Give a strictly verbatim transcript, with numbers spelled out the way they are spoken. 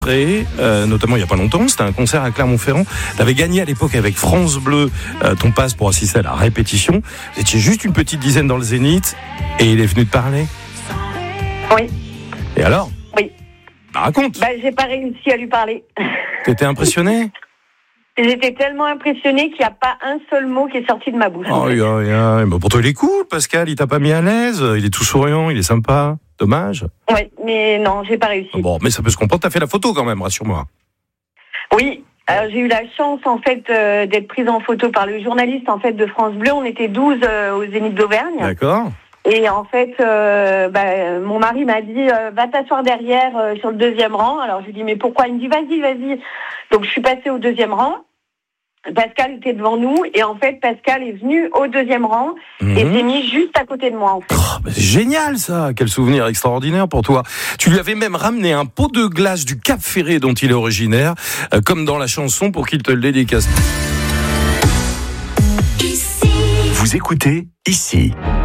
Euh, notamment il n'y a pas longtemps, c'était un concert à Clermont-Ferrand. Tu avais gagné à l'époque avec France Bleu euh, ton passe pour assister à la répétition. Vous étiez juste une petite dizaine dans le Zénith et il est venu te parler. Oui. Et alors ? Oui. Bah, raconte. Bah, j'ai pas réussi à lui parler. T'étais impressionné ? J'étais tellement impressionnée qu'il n'y a pas un seul mot qui est sorti de ma bouche. Oh, yeah, yeah. Mais pourtant il est cool, Pascal, il t'a pas mis à l'aise, il est tout souriant, il est sympa. Dommage. Oui, mais non, j'ai pas réussi. Bon, mais ça peut se comprendre, t'as fait la photo quand même, rassure-moi. Oui, alors j'ai eu la chance en fait euh, d'être prise en photo par le journaliste en fait de France Bleu. On était douze euh, au Zénith d'Auvergne. D'accord. Et en fait, euh, bah, mon mari m'a dit euh, va t'asseoir derrière euh, sur le deuxième rang. Alors je lui dis mais pourquoi ? Il me dit vas-y, vas-y. Donc je suis passée au deuxième rang. Pascal était devant nous et en fait Pascal est venu au deuxième rang mmh. et s'est mis juste à côté de moi en fait. Oh, bah c'est génial ça, quel souvenir extraordinaire pour toi. Tu lui avais même ramené un pot de glace du Cap Ferré dont il est originaire, euh, comme dans la chanson pour qu'il te le dédicace. Ici. Vous écoutez Ici.